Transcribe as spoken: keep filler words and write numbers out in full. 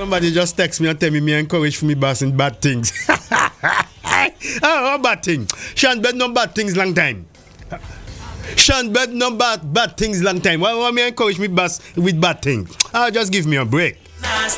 somebody just text me and tell me me encourage for me boss in bad things. Oh, what bad thing? Sean bad no bad things long time. Sean bad no bad bad things long time. Why why me encourage me boss with bad things? Oh, just give me a break.